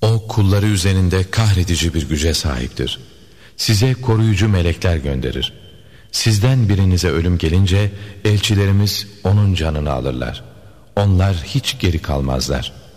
O kulları üzerinde kahredici bir güce sahiptir. Size koruyucu melekler gönderir. Sizden birinize ölüm gelince elçilerimiz onun canını alırlar. Onlar hiç geri kalmazlar.